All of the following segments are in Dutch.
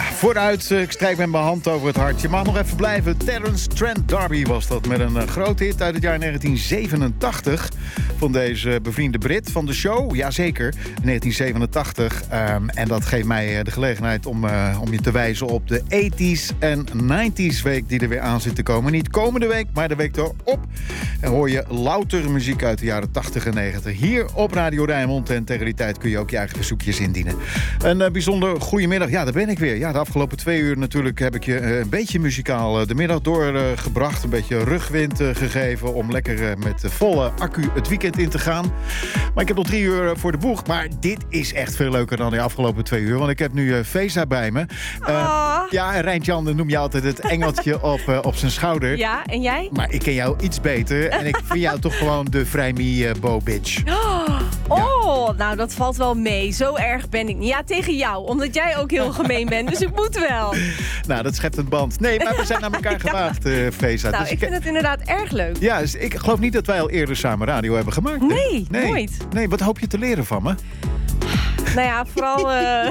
Vooruit, ik strijk met mijn hand over het hart. Je mag nog even blijven. Terence Trent D'Arby was dat met een grote hit uit het jaar 1987... van deze bevriende Brit van de show. Jazeker, 1987. En dat geeft mij de gelegenheid om je te wijzen op de 80s en 90s week die er weer aan zit te komen. Niet komende week, maar de week erop. En hoor je louter muziek uit de jaren 80 en 90. Hier op Radio Rijnmond. En tegen die tijd kun je ook je eigen verzoekjes indienen. Een bijzonder goedemiddag. Ja, daar ben ik weer. Ja, de afgelopen 2 uur natuurlijk heb ik je een beetje muzikaal de middag doorgebracht. Een beetje rugwind gegeven om lekker met volle accu het weekend in te gaan. Maar ik heb nog 3 uur voor de boeg. Maar dit is echt veel leuker dan de afgelopen 2 uur. Want ik heb nu Feza bij me. Ja, en Rijntjan noem je altijd het engeltje op zijn schouder. Ja, en jij? Maar ik ken jou iets beter. En ik vind jou toch gewoon de vrijmie Bo-bitch. Oh, nou dat valt wel mee. Zo erg ben ik niet. Ja, tegen jou. Omdat jij ook heel gemeen bent. Dus ik moet wel. Nou, dat schept een band. Nee, maar we zijn naar elkaar gewaagd, Feza. Nou, dus ik vind het inderdaad erg leuk. Ja, dus ik geloof niet dat wij al eerder samen radio hebben gemaakt. Hè? Nee, nooit. Nee, wat hoop je te leren van me? Nou ja, vooral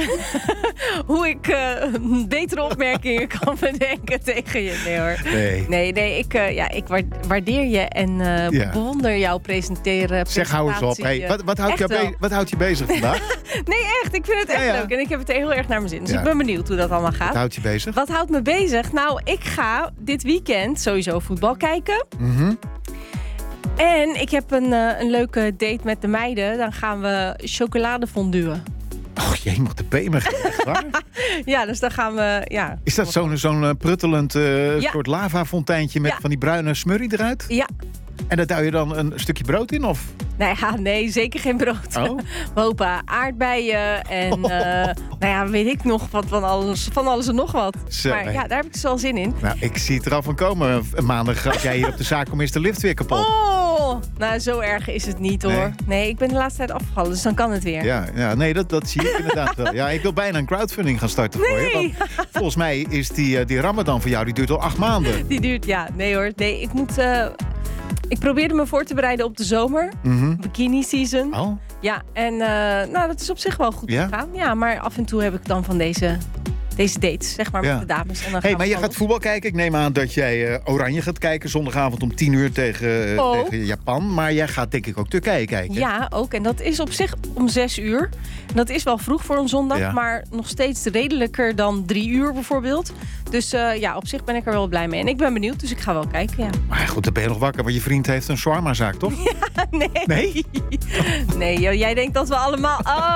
hoe ik betere opmerkingen kan bedenken tegen je. Nee hoor. Nee, ik waardeer je en bewonder jouw presenteren. Zeg, hou eens op. Hey, wat houdt je bezig vandaag? Nee, echt. Ik vind het echt leuk. En ik heb het heel erg naar mijn zin. Dus ik ben benieuwd hoe dat allemaal gaat. Wat houdt je bezig? Wat houdt me bezig? Nou, ik ga dit weekend sowieso voetbal kijken. Mhm. En ik heb een leuke date met de meiden. Dan gaan we chocoladefonduen. Och, je mag de bemer. Echt waar? Ja, dus dan gaan we... Ja. Is dat zo'n pruttelend soort lavafonteintje met van die bruine smurrie eruit? Ja. En daar duw je dan een stukje brood in, of? Nee, zeker geen brood. Oh? We hopen aardbeien en weet ik nog wat van alles en nog wat. Zo, maar ja, daar heb ik dus wel zin in. Nou, ik zie het er al van komen. Maandag als jij hier op de zaak komt, is de lift weer kapot. Oh, nou zo erg is het niet hoor. Nee, ik ben de laatste tijd afgevallen, dus dan kan het weer. Ja, nee, dat zie ik inderdaad wel. Ja, ik wil bijna een crowdfunding gaan starten voor je. Want volgens mij is die Ramadan voor jou, die duurt al 8 maanden. Die duurt, nee hoor. Nee, ik moet... Ik probeerde me voor te bereiden op de zomer. Bikini season. Oh? Ja, en dat is op zich wel goed gegaan. Ja, maar af en toe heb ik dan van deze dates, zeg maar, met de dames. En dan maar je gaat voetbal kijken. Ik neem aan dat jij Oranje gaat kijken zondagavond om 10 uur tegen Japan. Maar jij gaat denk ik ook Turkije kijken. Ja, ook. En dat is op zich om 6 uur. En dat is wel vroeg voor een zondag, maar nog steeds redelijker dan 3 uur bijvoorbeeld. Dus op zich ben ik er wel blij mee. En ik ben benieuwd, dus ik ga wel kijken, ja. Maar goed, dan ben je nog wakker, want je vriend heeft een shawarma-zaak, toch? Ja, nee. Nee? Nee, joh, jij denkt dat we allemaal...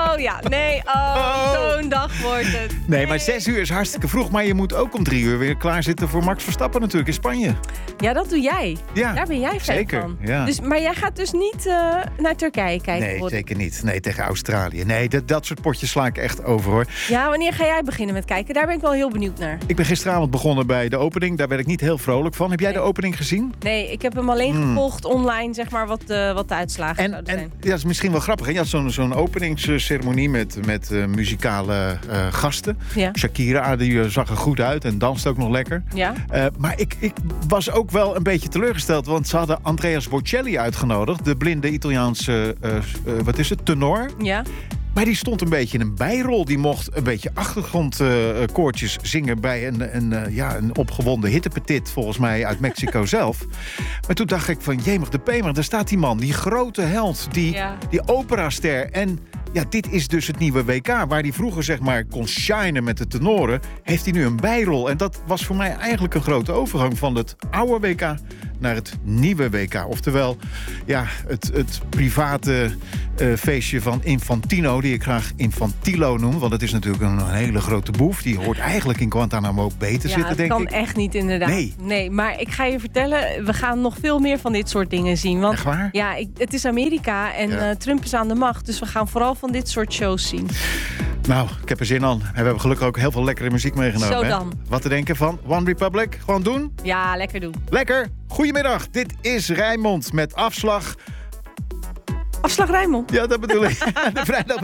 zo'n dag wordt het. Nee, maar 6 uur is hartstikke vroeg. Maar je moet ook om 3 uur weer klaar zitten voor Max Verstappen natuurlijk in Spanje. Ja, dat doe jij. Ja, daar ben jij fan van. Ja. Dus, maar jij gaat dus niet naar Turkije kijken? Nee, zeker niet. Nee, tegen Australië. Nee, dat soort potjes sla ik echt over, hoor. Ja, wanneer ga jij beginnen met kijken? Daar ben ik wel heel benieuwd naar. Ik ben gisteravond begonnen bij de opening. Daar werd ik niet heel vrolijk van. Heb jij de opening gezien? Nee, ik heb hem alleen gevolgd online, zeg maar, wat de uitslagen zouden zijn. En dat is misschien wel grappig, hè? Je had zo'n openingsceremonie met muzikale gasten. Ja. Shakira, die zag er goed uit en danste ook nog lekker. Ja. Maar ik was ook wel een beetje teleurgesteld, want ze hadden Andreas Bocelli uitgenodigd. De blinde Italiaanse, tenor. Ja. Maar die stond een beetje in een bijrol. Die mocht een beetje achtergrondkoortjes zingen bij een opgewonden hittepetit, volgens mij uit Mexico zelf. Maar toen dacht ik van, jemig de pemer, daar staat die man, die grote held, die operaster. En ja, dit is dus het nieuwe WK, waar hij vroeger zeg maar kon shinen met de tenoren, heeft hij nu een bijrol. En dat was voor mij eigenlijk een grote overgang van het oude WK naar het nieuwe WK. Oftewel, ja, het private feestje van Infantino, die ik graag Infantilo noem, want het is natuurlijk een hele grote boef. Die hoort eigenlijk in Guantanamo beter zitten, denk ik. Dat kan echt niet, inderdaad. Nee, maar ik ga je vertellen, we gaan nog veel meer van dit soort dingen zien. Want, echt waar? Ja, het is Amerika en Trump is aan de macht. Dus we gaan vooral van dit soort shows zien. Nou, ik heb er zin aan. En we hebben gelukkig ook heel veel lekkere muziek meegenomen. Zo dan. Wat te denken van One Republic? Gewoon doen? Ja, lekker doen. Lekker. Goedemiddag, dit is Rijnmond met afslag. Afslag Rijnmond? Ja, dat bedoel ik. De vrijdagmiddag.